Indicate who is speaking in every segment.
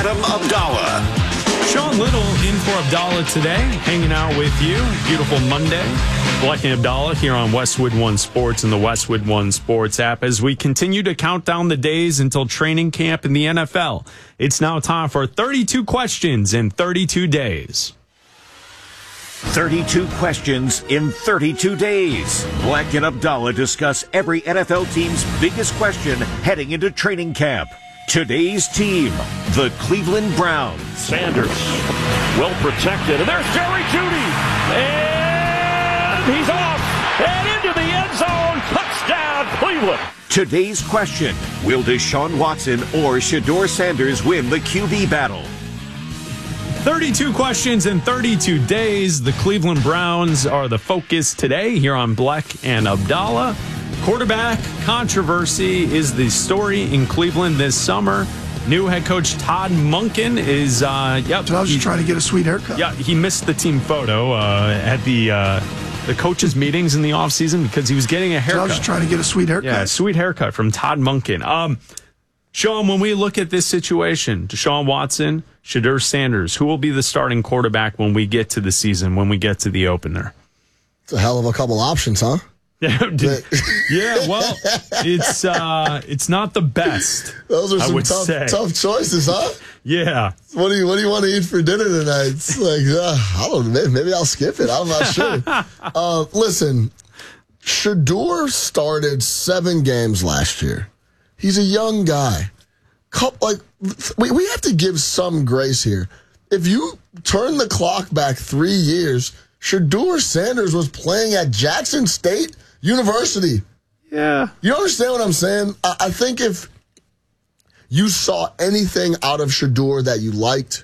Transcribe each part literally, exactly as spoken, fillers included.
Speaker 1: Adam Abdallah.
Speaker 2: Sean Little in for Abdallah today, hanging out with you. Beautiful Monday. Black and Abdallah here on Westwood One Sports and the Westwood One Sports app as we continue to count down the days until training camp in the N F L. It's now time for thirty-two questions in thirty-two days.
Speaker 1: thirty-two questions in thirty-two days. Black and Abdallah discuss every N F L team's biggest question heading into training camp. Today's team, the Cleveland Browns.
Speaker 3: Sanders, well protected. And there's Jerry Jeudy. And he's off. And into the end zone. Touchdown, Cleveland.
Speaker 1: Today's question, will Deshaun Watson or Shedeur Sanders win the Q B battle?
Speaker 2: thirty-two questions in thirty-two days. The Cleveland Browns are the focus today here on Black and Abdallah. Quarterback controversy is the story in Cleveland this summer. New head coach Todd Monken is, uh, yep.
Speaker 4: So I was just
Speaker 2: he,
Speaker 4: trying to get a sweet haircut.
Speaker 2: Yeah, he missed the team photo uh, at the uh, the coaches' meetings in the offseason because he was getting a haircut.
Speaker 4: So I was just trying to get a sweet haircut.
Speaker 2: Yeah, sweet haircut from Todd Monken. Um, Sean, when we look at this situation, Deshaun Watson, Shedeur Sanders, who will be the starting quarterback when we get to the season, when we get to the opener?
Speaker 5: It's a hell of a couple options, huh?
Speaker 2: Yeah, yeah. Well, it's uh, it's not the best.
Speaker 5: Those are
Speaker 2: I
Speaker 5: some
Speaker 2: would
Speaker 5: tough,
Speaker 2: say.
Speaker 5: tough choices, huh?
Speaker 2: Yeah.
Speaker 5: What do you What do you want to eat for dinner tonight? It's like uh, I don't know. Maybe, maybe I'll skip it. I'm not sure. uh, listen, Shedeur started seven games last year. He's a young guy. Couple, like we we have to give some grace here. If you turn the clock back three years, Shedeur Sanders was playing at Jackson State University.
Speaker 2: Yeah.
Speaker 5: You understand what I'm saying? I, I think if you saw anything out of Shedeur that you liked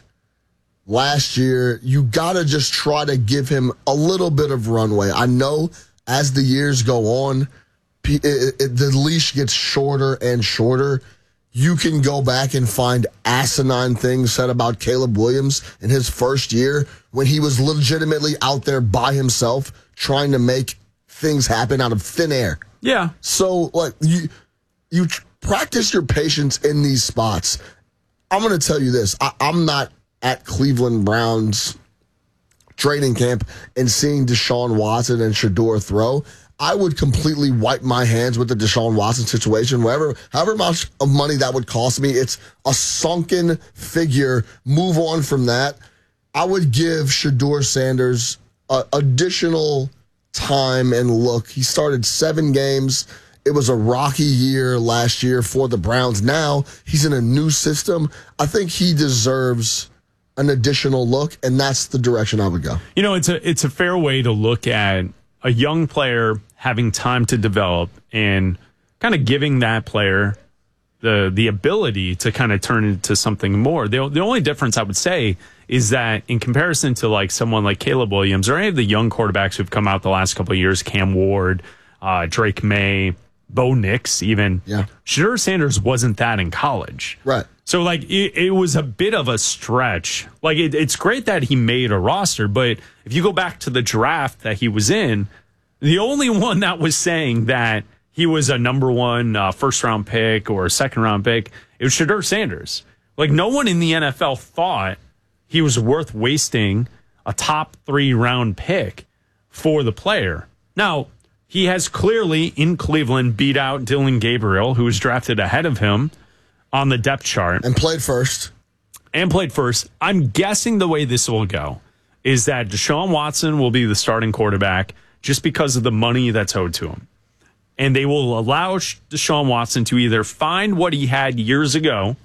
Speaker 5: last year, you got to just try to give him a little bit of runway. I know as the years go on, it, it, the leash gets shorter and shorter. You can go back and find asinine things said about Caleb Williams in his first year when he was legitimately out there by himself trying to make things happen out of thin air.
Speaker 2: Yeah.
Speaker 5: So, like, you you practice your patience in these spots. I'm going to tell you this. I, I'm not at Cleveland Browns training camp and seeing Deshaun Watson and Shedeur throw. I would completely wipe my hands with the Deshaun Watson situation. Whatever, however much of money that would cost me, it's a sunken figure. Move on from that. I would give Shedeur Sanders uh, additional time and look. He started seven games. It was a rocky year last year for the Browns. Now he's in a new system. I think he deserves an additional look, and that's the direction I would go.
Speaker 2: You know, it's a it's a fair way to look at a young player having time to develop and kind of giving that player the the ability to kind of turn into something more. The, the only difference I would say is that in comparison to like someone like Caleb Williams or any of the young quarterbacks who've come out the last couple of years, Cam Ward, uh, Drake May, Bo Nix, even,
Speaker 5: yeah.
Speaker 2: Shedeur Sanders wasn't that in college.
Speaker 5: Right.
Speaker 2: So, like, it, it was a bit of a stretch. Like, it, it's great that he made a roster, but if you go back to the draft that he was in, the only one that was saying that he was a number one uh, first-round pick or a second-round pick, it was Shedeur Sanders. Like, no one in the N F L thought he was worth wasting a top three-round pick for the player. Now, he has clearly, in Cleveland, beat out Dillon Gabriel, who was drafted ahead of him on the depth chart.
Speaker 5: And played first.
Speaker 2: And played first. I'm guessing the way this will go is that Deshaun Watson will be the starting quarterback just because of the money that's owed to him. And they will allow Deshaun Watson to either find what he had years ago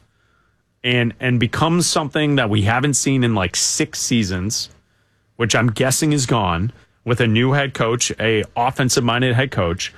Speaker 2: and and become something that we haven't seen in like six seasons, which I'm guessing is gone, with a new head coach, a offensive-minded head coach,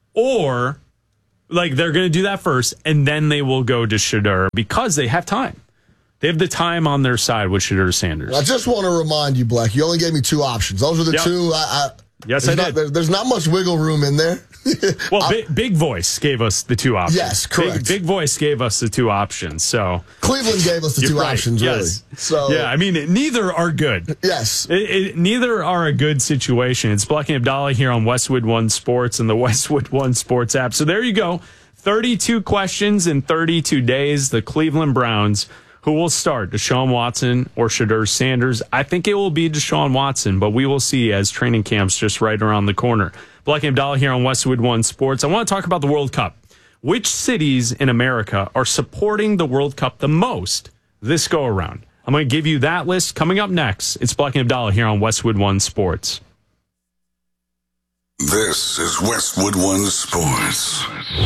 Speaker 2: or like they're going to do that first, and then they will go to Shedeur because they have time. They have the time on their side with Shedeur Sanders.
Speaker 5: I just want to remind you, Black, you only gave me two options. Those are the
Speaker 2: yep.
Speaker 5: two. I, I,
Speaker 2: yes, I
Speaker 5: not,
Speaker 2: did.
Speaker 5: There, there's not much wiggle room in there.
Speaker 2: Well,
Speaker 5: I,
Speaker 2: big, big Voice gave us the two options.
Speaker 5: Yes, correct.
Speaker 2: Big, big Voice gave us the two options. So
Speaker 5: Cleveland gave us the two
Speaker 2: right.
Speaker 5: options, really.
Speaker 2: Yes.
Speaker 5: So
Speaker 2: yeah, I mean, neither are good.
Speaker 5: Yes.
Speaker 2: It, it, neither are a good situation. It's Black and Abdallah here on Westwood One Sports and the Westwood One Sports app. So there you go. thirty-two questions in thirty-two days. The Cleveland Browns, Who will start, Deshaun Watson or Shedeur Sanders? I think it will be Deshaun Watson, but we will see as training camp's just right around the corner. Black and Abdallah here on Westwood One Sports. I want to talk about the World Cup. Which cities in America are supporting the World Cup the most this go around? I'm going to give you that list coming up next. It's Black and Abdallah here on Westwood One Sports.
Speaker 6: This is Westwood One Sports.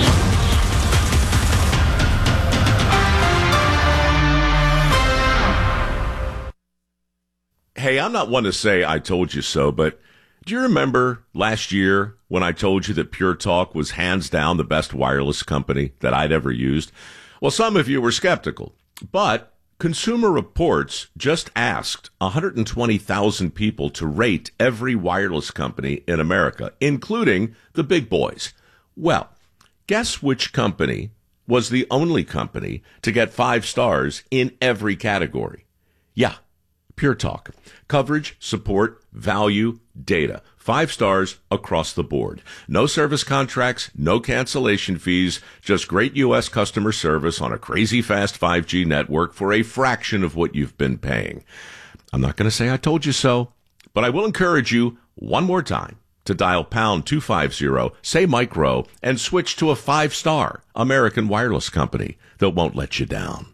Speaker 7: Hey, I'm not one to say I told you so, but do you remember last year when I told you that Pure Talk was hands down the best wireless company that I'd ever used? Well, some of you were skeptical, but Consumer Reports just asked one hundred twenty thousand people to rate every wireless company in America, including the big boys. Well, guess which company was the only company to get five stars in every category? Yeah, Pure Talk. Coverage, support, value, data. Five stars across the board. No service contracts, no cancellation fees, just great U S customer service on a crazy fast five G network for a fraction of what you've been paying. I'm not going to say I told you so, but I will encourage you one more time to dial pound two fifty, say micro, and switch to a five-star American wireless company that won't let you down.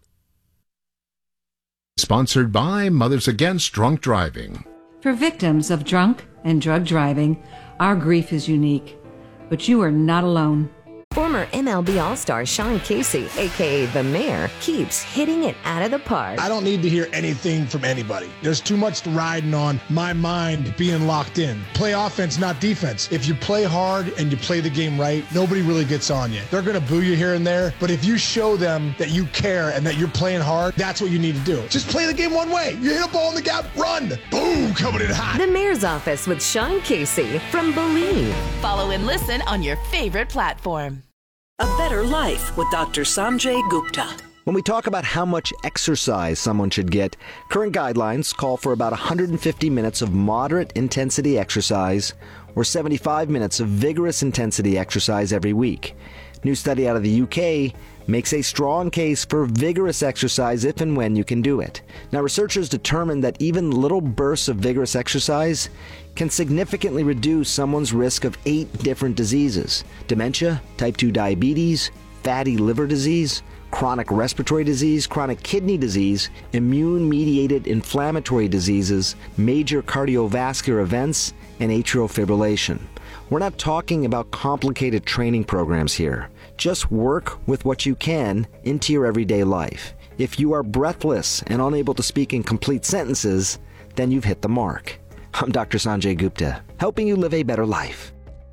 Speaker 8: Sponsored by Mothers Against Drunk Driving.
Speaker 9: For victims of drunk and drug driving, our grief is unique, but you are not alone.
Speaker 10: Former M L B All-Star Sean Casey, a k a. The Mayor, keeps hitting it out of the park.
Speaker 11: I don't need to hear anything from anybody. There's too much riding on my mind being locked in. Play offense, not defense. If you play hard and you play the game right, nobody really gets on you. They're going to boo you here and there, but if you show them that you care and that you're playing hard, that's what you need to do. Just play the game one way. You hit a ball in the gap, run. Boom, coming in hot.
Speaker 10: The Mayor's Office with Sean Casey from Believe.
Speaker 12: Follow and listen on your favorite platform.
Speaker 13: A Better Life with Doctor Sanjay Gupta.
Speaker 14: When we talk about how much exercise someone should get, current guidelines call for about one hundred fifty minutes of moderate intensity exercise or seventy-five minutes of vigorous intensity exercise every week. New study out of the U K makes a strong case for vigorous exercise if and when you can do it. Now, researchers determined that even little bursts of vigorous exercise can significantly reduce someone's risk of eight different diseases: dementia, type two diabetes, fatty liver disease, chronic respiratory disease, chronic kidney disease, immune-mediated inflammatory diseases, major cardiovascular events, and atrial fibrillation. We're not talking about complicated training programs here. Just work with what you can into your everyday life. If you are breathless and unable to speak in complete sentences, then you've hit the mark. I'm Doctor Sanjay Gupta, helping you live a better life.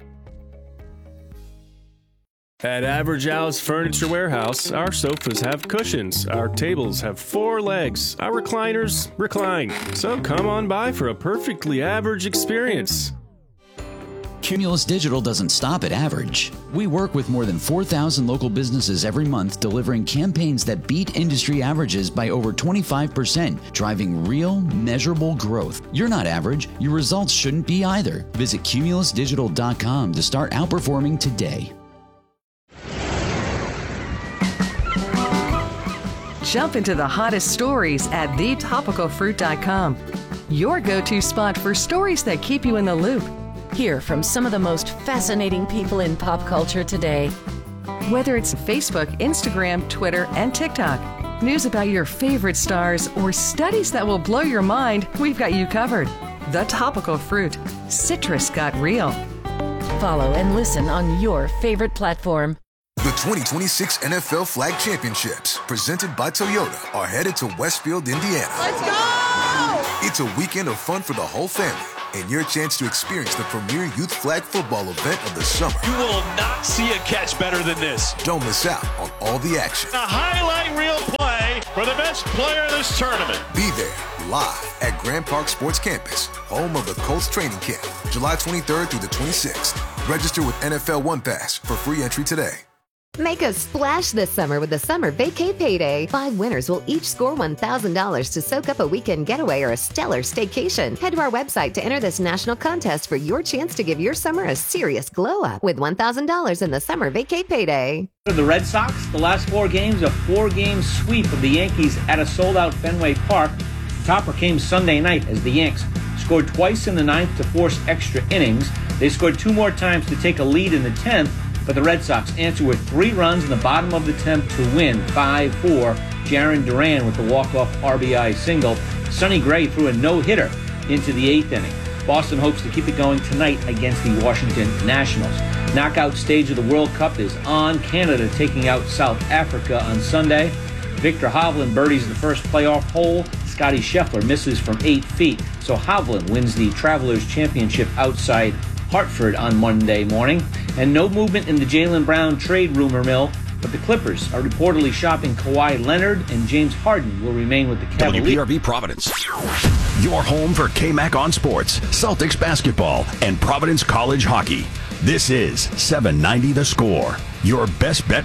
Speaker 15: At Average Al's Furniture Warehouse, our sofas have cushions, our tables have four legs, our recliners recline. So come on by for a perfectly average experience.
Speaker 16: Cumulus Digital doesn't stop at average. We work with more than four thousand local businesses every month, delivering campaigns that beat industry averages by over twenty-five percent, driving real, measurable growth. You're not average. Your results shouldn't be either. Visit cumulus digital dot com to start outperforming today.
Speaker 17: Jump into the hottest stories at the topical fruit dot com. Your go-to spot for stories that keep you in the loop.
Speaker 12: Hear from some of the most fascinating people in pop culture today.
Speaker 17: Whether it's Facebook, Instagram, Twitter, and TikTok, news about your favorite stars, or studies that will blow your mind, we've got you covered. The Topical Fruit. Citrus got real.
Speaker 12: Follow and listen on your favorite platform.
Speaker 18: The twenty twenty-six N F L Flag Championships, presented by Toyota, are headed to Westfield, Indiana.
Speaker 19: Let's go!
Speaker 18: It's a weekend of fun for the whole family, and your chance to experience the premier youth flag football event of the summer.
Speaker 20: You will not see a catch better than this.
Speaker 18: Don't miss out on all the action.
Speaker 20: A highlight reel play for the best player in this tournament.
Speaker 18: Be there, live at Grand Park Sports Campus, home of the Colts training camp, July twenty-third through the twenty-sixth. Register with N F L One Pass for free entry today.
Speaker 10: Make a splash this summer with the Summer Vacay Payday. Five winners will each score one thousand dollars to soak up a weekend getaway or a stellar staycation. Head to our website to enter this national contest for your chance to give your summer a serious glow up with one thousand dollars in the Summer Vacay Payday.
Speaker 19: For the Red Sox, the last four games, a four-game sweep of the Yankees at a sold-out Fenway Park. The topper came Sunday night as the Yanks scored twice in the ninth to force extra innings. They scored two more times to take a lead in the tenth. But the Red Sox answer with three runs in the bottom of the tenth to win five four. Jarren Duran with the walk-off R B I single. Sonny Gray threw a no-hitter into the eighth inning. Boston hopes to keep it going tonight against the Washington Nationals. Knockout stage of the World Cup is on. Canada taking out South Africa on Sunday. Victor Hovland birdies the first playoff hole. Scotty Scheffler misses from eight feet. So Hovland wins the Travelers Championship outside Hartford on Monday morning. And no movement in the Jaylen Brown trade rumor mill, but the Clippers are reportedly shopping Kawhi Leonard, and James Harden will remain with the Cavaliers.
Speaker 21: W P R B Providence, your home for K-Mac on sports, Celtics basketball, and Providence College hockey. This is seven ninety The Score, your best bet.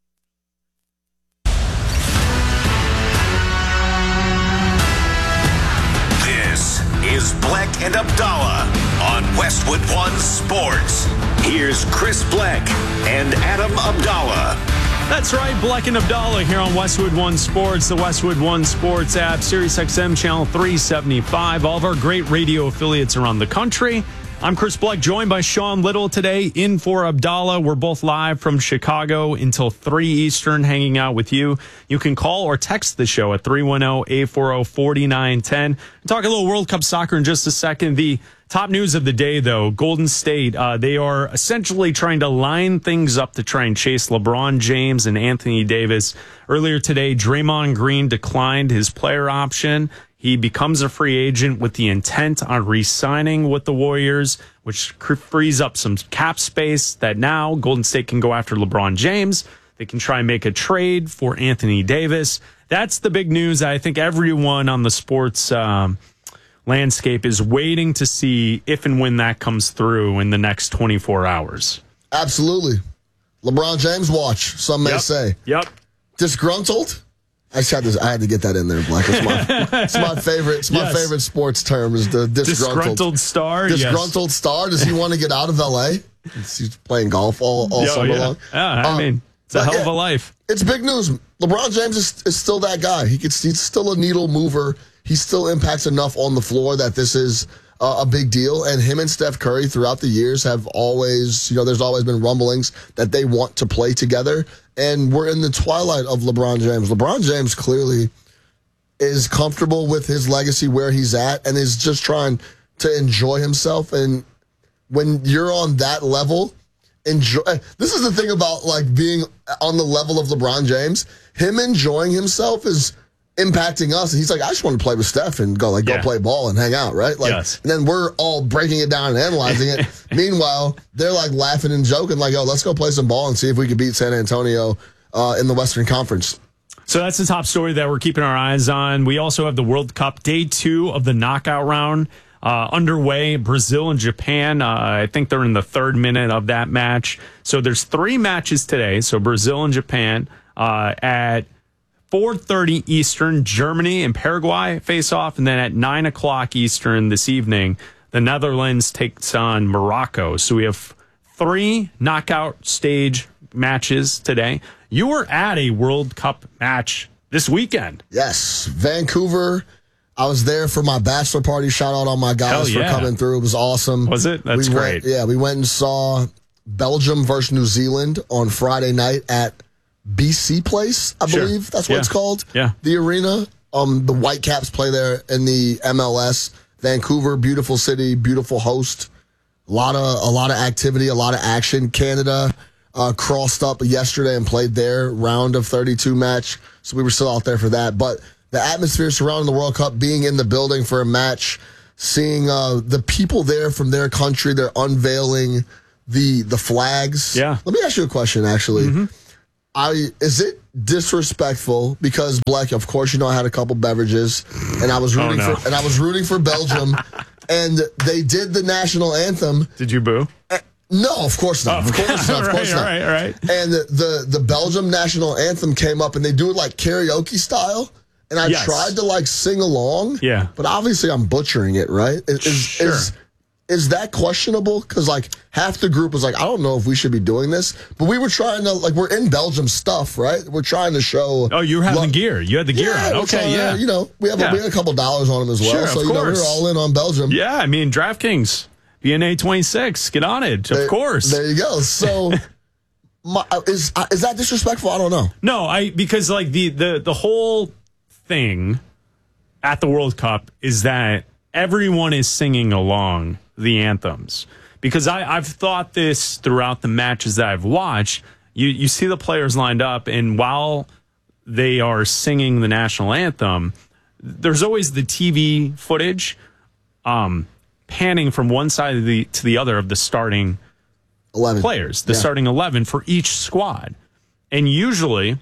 Speaker 1: This is Black and Abdallah on Westwood One Sports. Here's Chris Black and Adam Abdallah.
Speaker 2: That's right, Black and Abdallah here on Westwood One Sports, the Westwood One Sports app, Sirius X M channel three seventy-five, all of our great radio affiliates around the country. I'm Chris Black, joined by Sean Little today, in for Abdallah. We're both live from Chicago until three Eastern, hanging out with you. You can call or text the show at three one zero, eight four zero, four nine one zero. Talk a little World Cup soccer in just a second. The top news of the day, though, Golden State, uh, they are essentially trying to line things up to try and chase LeBron James and Anthony Davis. Earlier today, Draymond Green declined his player option. He becomes a free agent with the intent on re-signing with the Warriors, which frees up some cap space that now Golden State can go after LeBron James. They can try and make a trade for Anthony Davis. That's the big news. I think everyone on the sports um, landscape is waiting to see if and when that comes through in the next twenty-four hours.
Speaker 5: Absolutely. LeBron James watch, some may
Speaker 2: Yep.
Speaker 5: say.
Speaker 2: Yep.
Speaker 5: Disgruntled? I just had to, I had to get that in there, Black. It's my, it's my favorite. It's my
Speaker 2: Yes.
Speaker 5: favorite sports term is the disgruntled.
Speaker 2: Disgruntled star.
Speaker 5: Disgruntled
Speaker 2: yes.
Speaker 5: star. Does he want to get out of L A? He's playing golf all, all
Speaker 2: Yeah,
Speaker 5: summer
Speaker 2: yeah.
Speaker 5: long.
Speaker 2: Yeah, I
Speaker 5: Um,
Speaker 2: mean, it's a
Speaker 5: but
Speaker 2: hell
Speaker 5: yeah,
Speaker 2: of a life.
Speaker 5: It's big news. LeBron James is, is still that guy. He could, he's still a needle mover. He still impacts enough on the floor that this is uh, a big deal. And him and Steph Curry throughout the years have always, you know, there's always been rumblings that they want to play together. And we're in the twilight of LeBron James. LeBron James clearly is comfortable with his legacy where he's at and is just trying to enjoy himself. And when you're on that level, enjoy. This is the thing about like being on the level of LeBron James. Him enjoying himself is impacting us. And he's like, I just want to play with Steph and go like go
Speaker 2: Yeah.
Speaker 5: play ball and hang out, right? Like,
Speaker 2: Yes.
Speaker 5: and then we're all breaking it down and analyzing it. Meanwhile, they're like laughing and joking, like, "Oh, let's go play some ball and see if we can beat San Antonio uh, in the Western Conference."
Speaker 2: So that's the top story that we're keeping our eyes on. We also have the World Cup, day two of the knockout round uh, underway. Brazil and Japan, uh, I think they're in the third minute of that match. So there's three matches today. So Brazil and Japan uh, at four thirty Eastern, Germany and Paraguay face off. And then at nine o'clock Eastern this evening, the Netherlands takes on Morocco. So we have three knockout stage matches today. You were at a World Cup match this weekend.
Speaker 5: Yes, Vancouver. I was there for my bachelor party. Shout out all my guys
Speaker 2: Hell yeah.
Speaker 5: for coming through. It was awesome.
Speaker 2: Was it? That's
Speaker 5: we
Speaker 2: great.
Speaker 5: Went, yeah, we went and saw Belgium versus New Zealand on Friday night at B C Place, I
Speaker 2: Sure.
Speaker 5: believe that's what
Speaker 2: Yeah.
Speaker 5: it's called.
Speaker 2: Yeah.
Speaker 5: The arena. Um, the Whitecaps play there in the M L S. Vancouver, beautiful city, beautiful host. A lot of a lot of activity, a lot of action. Canada uh, crossed up yesterday and played their round of thirty-two match, so we were still out there for that. But the atmosphere surrounding the World Cup, being in the building for a match, seeing uh, the people there from their country, they're unveiling the the flags.
Speaker 2: Yeah.
Speaker 5: Let me ask you a question, actually.
Speaker 2: Mm-hmm.
Speaker 5: I is it disrespectful because Black, of course, you know I had a couple beverages and I was rooting
Speaker 2: Oh, no.
Speaker 5: for and I was rooting for Belgium and they did the national anthem.
Speaker 2: Did you boo?
Speaker 5: No, of course not.
Speaker 2: Oh,
Speaker 5: of course not. Of course
Speaker 2: right,
Speaker 5: not.
Speaker 2: Right, right.
Speaker 5: And the, the the Belgium national anthem came up, and they do it like karaoke style. And I
Speaker 2: yes.
Speaker 5: tried to like sing along.
Speaker 2: Yeah.
Speaker 5: But obviously, I'm butchering it. Right? Is
Speaker 2: sure.
Speaker 5: is, is that questionable? Because like half the group was like, I don't know if we should be doing this. But we were trying to like we're in Belgium stuff, right? We're trying to show.
Speaker 2: Oh, you were having lo- gear. You had the gear
Speaker 5: yeah,
Speaker 2: on. Okay, yeah.
Speaker 5: To, you know, we have
Speaker 2: yeah.
Speaker 5: a, we had a couple dollars on them as well.
Speaker 2: Sure,
Speaker 5: so
Speaker 2: of
Speaker 5: you know, we
Speaker 2: course.
Speaker 5: were all in on Belgium.
Speaker 2: Yeah, I mean DraftKings. B N A twenty-six, get on it, of
Speaker 5: there,
Speaker 2: course.
Speaker 5: There you go. So, my, is is that disrespectful? I don't know.
Speaker 2: No, I because like the the the whole thing at the World Cup is that everyone is singing along the anthems. Because I, I've thought this throughout the matches that I've watched. You you see the players lined up, and while they are singing the national anthem, there's always the T V footage. Um. panning from one side of the to the other of the starting
Speaker 5: eleven
Speaker 2: players, the
Speaker 5: yeah.
Speaker 2: starting eleven for each squad. And usually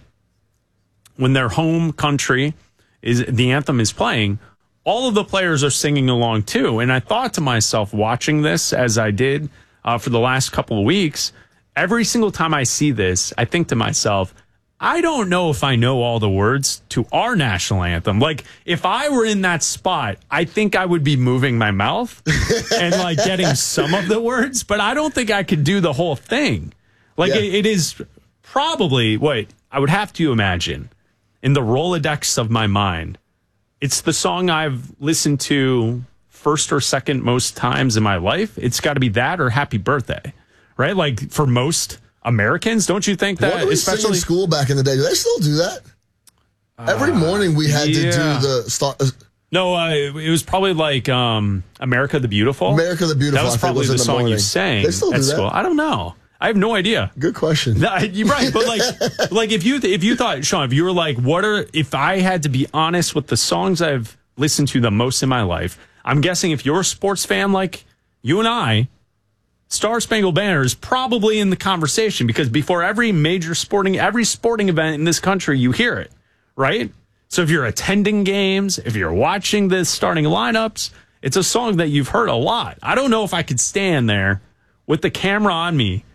Speaker 2: when their home country is the anthem is playing, all of the players are singing along too. And I thought to myself, watching this as I did uh, for the last couple of weeks, every single time I see this, I think to myself, I don't know if I know all the words to our national anthem. Like, if I were in that spot, I think I would be moving my mouth and, like, getting some of the words, but I don't think I could do the whole thing. Like,
Speaker 5: yeah.
Speaker 2: it, it is probably, wait, I would have to imagine, in the Rolodex of my mind, it's the song I've listened to first or second most times in my life. It's got to be that or Happy Birthday, right? Like, for most Americans, don't you think that?
Speaker 5: What did we
Speaker 2: especially
Speaker 5: sing in school back in the day? Do they still do that? Uh, Every morning we had
Speaker 2: yeah.
Speaker 5: to do the start.
Speaker 2: No, uh, it was probably like um, America the Beautiful.
Speaker 5: America the Beautiful.
Speaker 2: That was probably was the, the song
Speaker 5: morning.
Speaker 2: you sang
Speaker 5: they still do
Speaker 2: at
Speaker 5: that?
Speaker 2: school. I don't know. I have no idea.
Speaker 5: Good question.
Speaker 2: No, you're right, but like, like if you if you thought, Sean, if you were like, what are if I had to be honest with the songs I've listened to the most in my life? I'm guessing if you're a sports fan like you and I, Star Spangled Banner is probably in the conversation because before every major sporting, every sporting event in this country, you hear it, right? So if you're attending games, if you're watching the starting lineups, it's a song that you've heard a lot. I don't know if I could stand there with the camera on me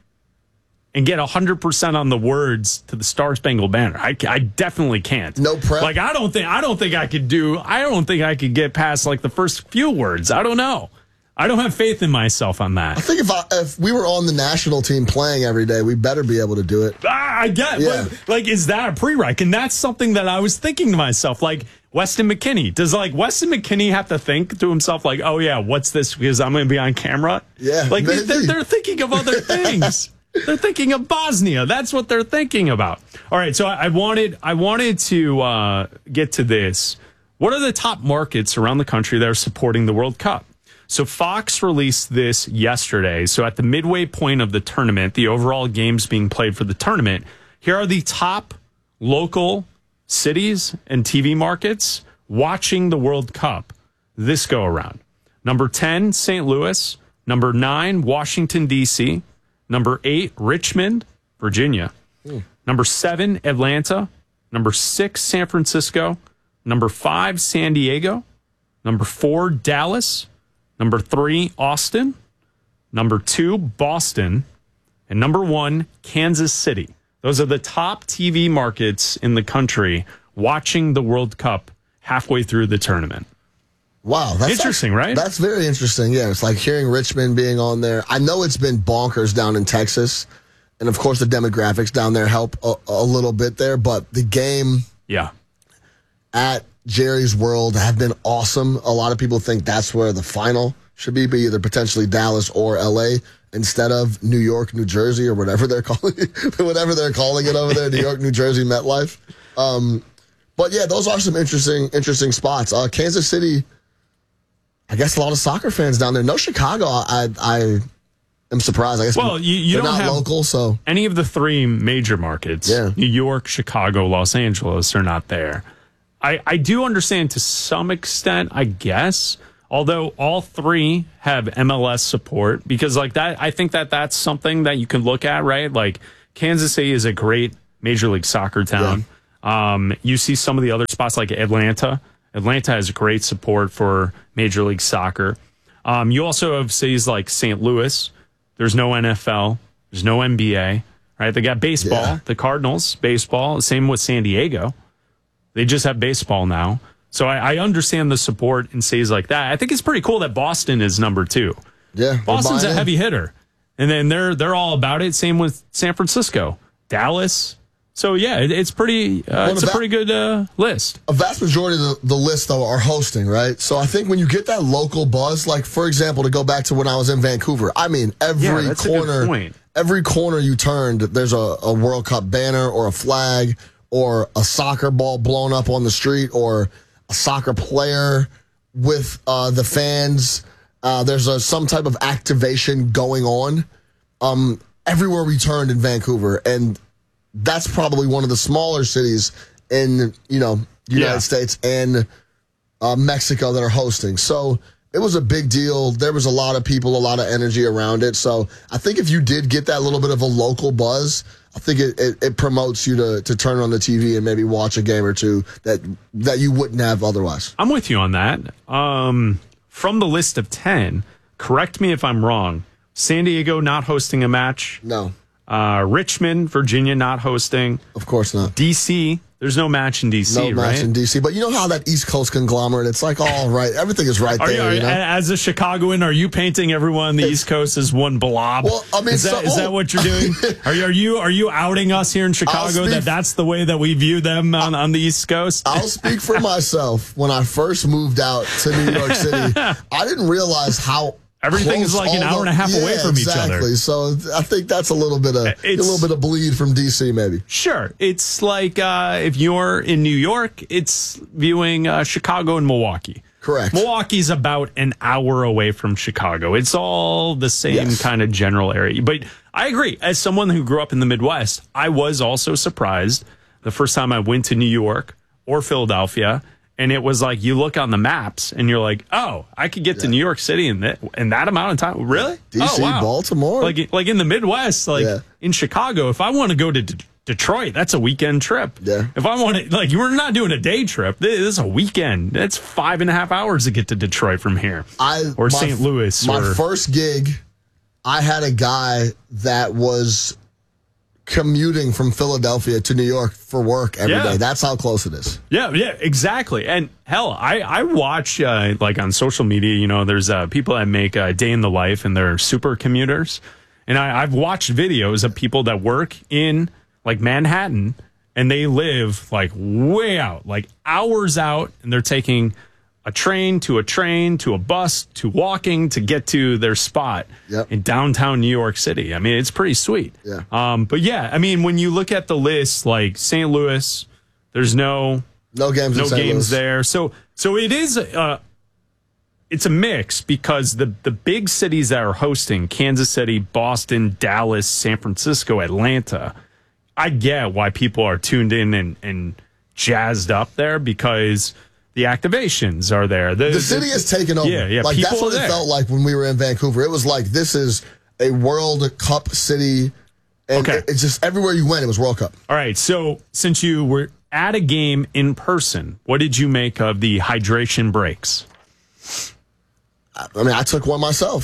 Speaker 2: and get one hundred percent on the words to the Star Spangled Banner. I, I definitely can't.
Speaker 5: No prep.
Speaker 2: Like, I don't think, I don't think I could do, I don't think I could get past like the first few words. I don't know. I don't have faith in myself on that.
Speaker 5: I think if I, if we were on the national team playing every day, we better be able to do it.
Speaker 2: Ah, I get,
Speaker 5: yeah.
Speaker 2: but, like, is that a prereq? And that's something that I was thinking to myself, like, Weston McKennie. Does, like, Weston McKennie have to think to himself, like, oh, yeah, what's this? Because I'm going to be on camera?
Speaker 5: Yeah.
Speaker 2: Like, they, they're, they're thinking of other things. They're thinking of Bosnia. That's what they're thinking about. All right, so I, I wanted I wanted to uh, get to this. What are the top markets around the country that are supporting the World Cup? So Fox released this yesterday. So at the midway point of the tournament, the overall games being played for the tournament, here are the top local cities and T V markets watching the World Cup this go around. Number ten, Saint Louis. Number nine, Washington, D C. Number eight, Richmond, Virginia. Mm. Number seven, Atlanta. Number six, San Francisco. Number five, San Diego. Number four, Dallas. Number three, Austin. Number two, Boston. And number one, Kansas City. Those are the top T V markets in the country watching the World Cup halfway through the tournament.
Speaker 5: Wow. That's
Speaker 2: interesting,
Speaker 5: like,
Speaker 2: right?
Speaker 5: That's very interesting. Yeah, it's like hearing Richmond being on there. I know it's been bonkers down in Texas. And, of course, the demographics down there help a, a little bit there. But the game
Speaker 2: yeah,
Speaker 5: at Jerry's World have been awesome. A lot of people think that's where the final should be, be either potentially Dallas or L A instead of New York, New Jersey, or whatever they're calling it, whatever they're calling it over there, New York, New Jersey, MetLife. Um, but, yeah, those are some interesting interesting spots. Uh, Kansas City, I guess a lot of soccer fans down there. No Chicago, I I am surprised. I guess
Speaker 2: well, you, you
Speaker 5: they're
Speaker 2: don't
Speaker 5: not
Speaker 2: have
Speaker 5: local, so
Speaker 2: any of the three major markets,
Speaker 5: yeah.
Speaker 2: New York, Chicago, Los Angeles, are not there. I, I do understand to some extent, I guess, although all three have M L S support, because like that, I think that that's something that you can look at, right? Like Kansas City is a great Major League Soccer town. Yeah. Um, you see some of the other spots like Atlanta. Atlanta has great support for Major League Soccer. Um, you also have cities like Saint Louis. There's no N F L. There's no N B A. Right? They got baseball.
Speaker 5: Yeah.
Speaker 2: The Cardinals, baseball. Same with San Diego. They just have baseball now. So I, I understand the support in cities like that. I think it's pretty cool that Boston is number two.
Speaker 5: Yeah,
Speaker 2: Boston's a
Speaker 5: in.
Speaker 2: heavy hitter. And then they're they're all about it. Same with San Francisco, Dallas. So yeah, it, it's pretty. Uh,
Speaker 5: well,
Speaker 2: it's a
Speaker 5: va-
Speaker 2: pretty good uh, list.
Speaker 5: A vast majority of the, the list though are hosting, right? So I think when you get that local buzz, like for example, to go back to when I was in Vancouver, I mean every
Speaker 2: Yeah, that's a good
Speaker 5: corner,
Speaker 2: point.
Speaker 5: every corner you turned, there's a, a World Cup banner or a flag or a soccer ball blown up on the street or a soccer player with uh, the fans. Uh, there's a, some type of activation going on um, everywhere we turned in Vancouver, and that's probably one of the smaller cities in you know United
Speaker 2: Yeah.
Speaker 5: States and uh, Mexico that are hosting. So it was a big deal. There was a lot of people, a lot of energy around it. So I think if you did get that little bit of a local buzz, I think it, it, it promotes you to to turn on the T V and maybe watch a game or two that that you wouldn't have otherwise.
Speaker 2: I'm with you on that. Um, from the list of ten, correct me if I'm wrong. San Diego not hosting a match.
Speaker 5: No.
Speaker 2: Uh, Richmond, Virginia not hosting.
Speaker 5: Of course not.
Speaker 2: D C, there's no match in D C,
Speaker 5: No
Speaker 2: right?
Speaker 5: match in D C. But you know how that East Coast conglomerate, it's like all right. Everything is right
Speaker 2: Are you,
Speaker 5: there.
Speaker 2: are,
Speaker 5: You know?
Speaker 2: As a Chicagoan, are you painting everyone on the East Coast as one blob?
Speaker 5: Well, I mean,
Speaker 2: is that,
Speaker 5: so-
Speaker 2: is that what you're doing? Are you are you are you outing us here in Chicago
Speaker 5: speak-
Speaker 2: that that's the way that we view them on, on the East Coast?
Speaker 5: I'll speak for myself. When I first moved out to New York City, I didn't realize how
Speaker 2: Everything is
Speaker 5: close
Speaker 2: like an
Speaker 5: all
Speaker 2: hour
Speaker 5: the-
Speaker 2: and a half
Speaker 5: yeah,
Speaker 2: away from each other.
Speaker 5: Exactly. So I think that's a little bit of a
Speaker 2: It's-
Speaker 5: little bit of bleed from D C, maybe.
Speaker 2: Sure, it's like uh, if you're in New York, it's viewing uh, Chicago and Milwaukee.
Speaker 5: Correct.
Speaker 2: Milwaukee's about an hour away from Chicago. It's all the same
Speaker 5: Yes.
Speaker 2: kind of general area. But I agree. As someone who grew up in the Midwest, I was also surprised the first time I went to New York or Philadelphia. And it was like you look on the maps and you're like, oh, I could get to New York City in that, in that amount of time. Really?
Speaker 5: D C,
Speaker 2: Oh, wow.
Speaker 5: Baltimore.
Speaker 2: Like, like in the Midwest, like
Speaker 5: Yeah.
Speaker 2: in Chicago, if I want to go to D- Detroit, that's a weekend trip.
Speaker 5: Yeah.
Speaker 2: If I want to, like, we're not doing a day trip. This is a weekend. That's five and a half hours to get to Detroit from here.
Speaker 5: I
Speaker 2: or
Speaker 5: my-
Speaker 2: Saint Louis.
Speaker 5: My
Speaker 2: or,
Speaker 5: first gig, I had a guy that was commuting from Philadelphia to New York for work every day.
Speaker 2: Yeah.
Speaker 5: That's how close it is.
Speaker 2: Yeah, yeah, exactly. And hell, I, I watch, uh, like on social media, you know, there's uh, people that make a day in the life and they're super commuters. And I, I've watched videos of people that work in like Manhattan and they live like way out, like hours out, and they're taking a train to a train to a bus to walking to get to their spot
Speaker 5: Yep.
Speaker 2: in downtown New York City. I mean, it's pretty sweet.
Speaker 5: Yeah.
Speaker 2: Um, but yeah, I mean, when you look at the list, like Saint Louis, there's no
Speaker 5: No games in
Speaker 2: no
Speaker 5: Saint
Speaker 2: games
Speaker 5: Louis.
Speaker 2: there. So so it is uh it's a mix because the the big cities that are hosting, Kansas City, Boston, Dallas, San Francisco, Atlanta, I get why people are tuned in and, and jazzed up there because the activations are there. The,
Speaker 5: The city has taken over.
Speaker 2: Yeah, yeah.
Speaker 5: Like
Speaker 2: people
Speaker 5: that's what
Speaker 2: are
Speaker 5: it
Speaker 2: there.
Speaker 5: felt like when we were in Vancouver. It was like this is a World Cup city, and
Speaker 2: Okay.
Speaker 5: it- it's just everywhere you went, it was World Cup.
Speaker 2: All right. So since you were at a game in person, what did you make of the hydration breaks?
Speaker 5: I mean, I took one myself,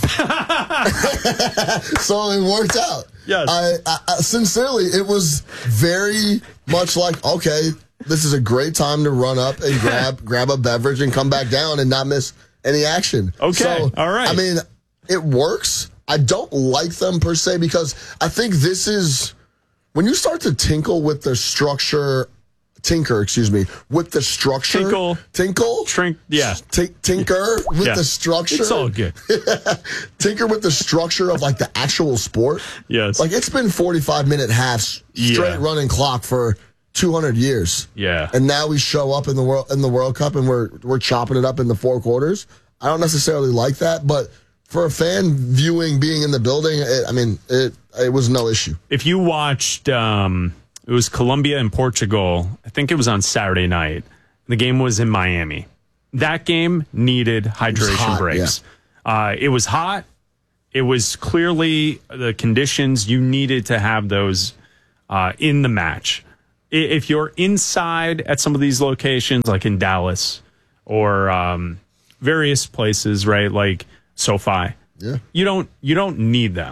Speaker 5: so it worked out.
Speaker 2: Yes.
Speaker 5: I, I, I sincerely, it was very much like, okay, this is a great time to run up and grab grab a beverage and come back down and not miss any action.
Speaker 2: Okay,
Speaker 5: So,
Speaker 2: all right.
Speaker 5: I mean, it works. I don't like them per se because I think this is when you start to tinkle with the structure. Tinker, excuse me, with the structure.
Speaker 2: Tinkle.
Speaker 5: Tinkle?
Speaker 2: Trink, yeah.
Speaker 5: T- tinker with
Speaker 2: Yeah.
Speaker 5: the structure.
Speaker 2: It's all good.
Speaker 5: Tinker with the structure of like the actual sport.
Speaker 2: Yes.
Speaker 5: Like it's been forty-five minute halves straight
Speaker 2: Yeah.
Speaker 5: running clock for two hundred years.
Speaker 2: Yeah.
Speaker 5: And now we show up in the world in the World Cup and we're we're chopping it up in the four quarters. I don't necessarily like that, but for a fan viewing being in the building, it, I mean, it it was no issue.
Speaker 2: If you watched, um, it was Colombia and Portugal. I think it was on Saturday night. The game was in Miami. That game needed hydration
Speaker 5: hot,
Speaker 2: breaks. Uh, it was hot. It was clearly the conditions you needed to have those uh, in the match. I- If you're inside at some of these locations, like in Dallas or um, various places, right, like SoFi,
Speaker 5: Yeah.
Speaker 2: you don't you don't need them.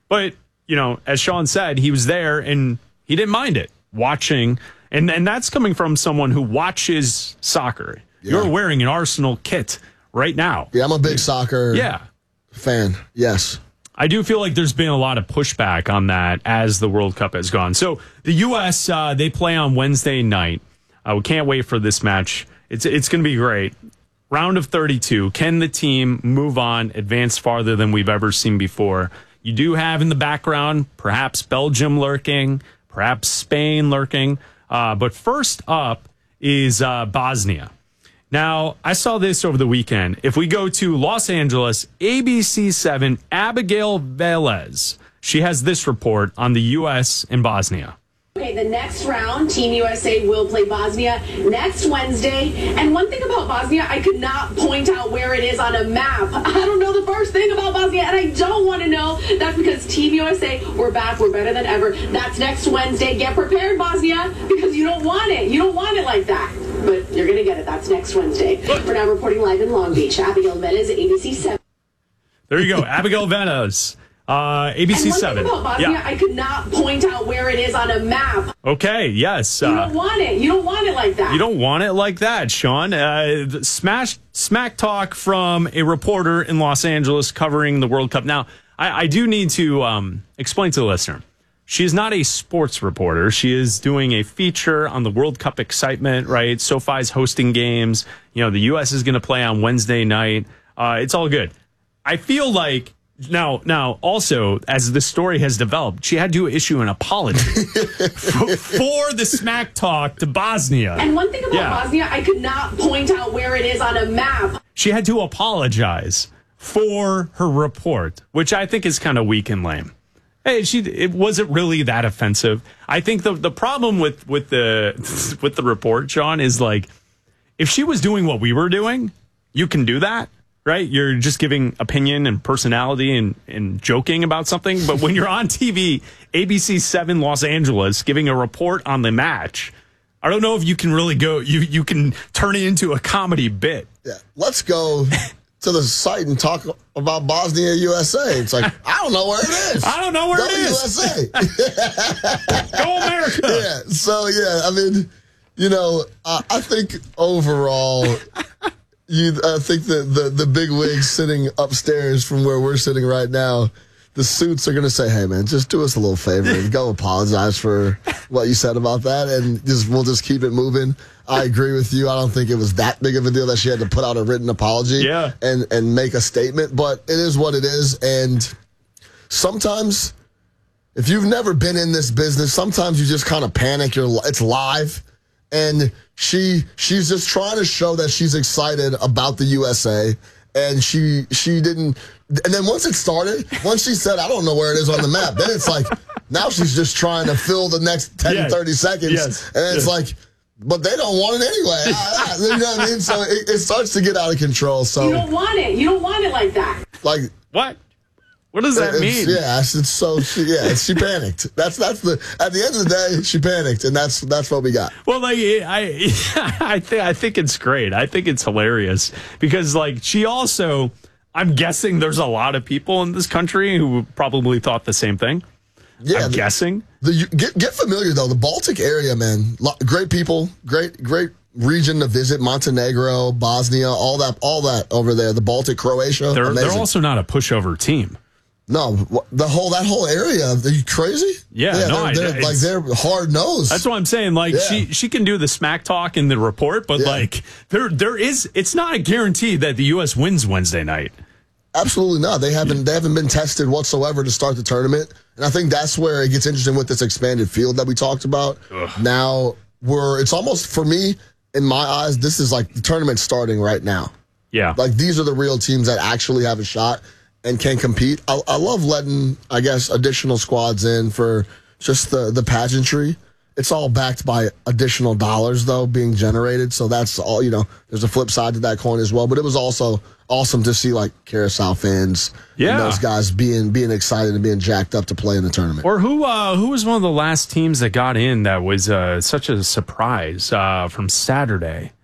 Speaker 2: But, you know, as Sean said, he was there and he didn't mind it watching. And, and that's coming from someone who watches soccer. Yeah. You're wearing an Arsenal kit right now.
Speaker 5: Yeah, I'm a big soccer
Speaker 2: yeah.
Speaker 5: fan. Yes.
Speaker 2: I do feel like there's been a lot of pushback on that as the World Cup has gone. So the U S, uh, they play on Wednesday night. Uh, we can't wait for this match. It's it's going to be great. Round of thirty-two. Can the team move on, advance farther than we've ever seen before? You do have in the background perhaps Belgium lurking, perhaps Spain lurking. Uh, but first up is uh, Bosnia. Now, I saw this over the weekend. If we go to Los Angeles, A B C seven, Abigail Velez, she has this report on the U S and Bosnia.
Speaker 3: Okay, the next round, Team U S A will play Bosnia next Wednesday. And one thing about Bosnia, I could not point out where it is on a map. I don't know the first thing about Bosnia, and I don't want to know. That's because Team U S A, we're back, we're better than ever. That's next Wednesday. Get prepared, Bosnia, because you don't want it. You don't want it like that. But you're going to get it. That's next Wednesday. We're now reporting live in Long Beach. Abigail Velez, A B C seven.
Speaker 2: There you go, Abigail Velez. Uh, A B C seven.
Speaker 3: And one thing about Bosnia, yeah. I could not point out where it is on a map.
Speaker 2: Okay, yes.
Speaker 3: You
Speaker 2: uh,
Speaker 3: don't want it. You don't want it like that.
Speaker 2: You don't want it like that, Sean. Uh, smash, smack talk from a reporter in Los Angeles covering the World Cup. Now, I, I do need to um, explain to the listener. She is not a sports reporter. She is doing a feature on the World Cup excitement, right? SoFi's hosting games. You know, the U S is going to play on Wednesday night. Uh, it's all good. I feel like Now, now, also, as the story has developed, she had to issue an apology for, for the smack talk to Bosnia.
Speaker 3: And one thing about
Speaker 2: yeah.
Speaker 3: Bosnia, I could not point out where it is on a map.
Speaker 2: She had to apologize for her report, which I think is kind of weak and lame. Hey, she it wasn't really that offensive. I think the the problem with with the with the report, Sean, is like if she was doing what we were doing, you can do that. Right? You're just giving opinion and personality and, and joking about something. But when you're on T V, A B C seven Los Angeles, giving a report on the match, I don't know if you can really go, you, you can turn it into a comedy bit.
Speaker 5: Yeah. Let's go to the site and talk about Bosnia, U S A. It's like, I don't know where it is.
Speaker 2: I don't know where
Speaker 5: go
Speaker 2: it is.
Speaker 5: U S A.
Speaker 2: Go America.
Speaker 5: Yeah. So, yeah, I mean, you know, I, I think overall... You, I think that the, the big wigs sitting upstairs from where we're sitting right now, the suits are going to say, hey, man, just do us a little favor and go apologize for what you said about that, and just we'll just keep it moving. I agree with you. I don't think it was that big of a deal that she had to put out a written apology
Speaker 2: yeah.
Speaker 5: and, and make a statement, but it is what it is. And sometimes, if you've never been in this business, sometimes you just kind of panic. You're, it's live. And she she's just trying to show that she's excited about the U S A, and she she didn't. And then once it started, once she said, "I don't know where it is on the map," then it's like now she's just trying to fill the next ten, yes. thirty seconds,
Speaker 2: yes.
Speaker 5: and it's
Speaker 2: yes.
Speaker 5: like, but they don't want it anyway. You know what I mean? So it, it starts to get out of control. So
Speaker 3: you don't want it. You don't want it like that.
Speaker 5: Like
Speaker 2: what? What does that mean?
Speaker 5: Yeah, it's so she, yeah, she panicked. That's that's the at the end of the day, she panicked, and that's that's what we got.
Speaker 2: Well, like I, I think I think it's great. I think it's hilarious because like she also, I'm guessing there's a lot of people in this country who probably thought the same thing.
Speaker 5: Yeah,
Speaker 2: I'm
Speaker 5: the,
Speaker 2: guessing.
Speaker 5: The get get familiar though. The Baltic area, man, great people, great great region to visit. Montenegro, Bosnia, all that all that over there. The Baltic, Croatia.
Speaker 2: They're amazing. They're also not a pushover team.
Speaker 5: No, the whole that whole area. Are you crazy?
Speaker 2: Yeah,
Speaker 5: yeah
Speaker 2: no,
Speaker 5: they're, they're, like they're hard nosed.
Speaker 2: That's what I'm saying. Like
Speaker 5: yeah.
Speaker 2: she she can do the smack talk in the report, but yeah. like there there is it's not a guarantee that the U S wins Wednesday night.
Speaker 5: Absolutely not. They haven't they haven't been tested whatsoever to start the tournament, and I think that's where it gets interesting with this expanded field that we talked about. Ugh. Now we're it's almost for me in my eyes. This is like the tournament starting right now.
Speaker 2: Yeah,
Speaker 5: like these are the real teams that actually have a shot and can compete. I, I love letting, I guess, additional squads in for just the, the pageantry. It's all backed by additional dollars, though, being generated. So that's all, you know, there's a flip side to that coin as well. But it was also awesome to see, like, Carousel fans
Speaker 2: yeah.
Speaker 5: and those guys being being excited and being jacked up to play in the tournament.
Speaker 2: Or who uh, who was one of the last teams that got in that was uh, such a surprise uh, from Saturday?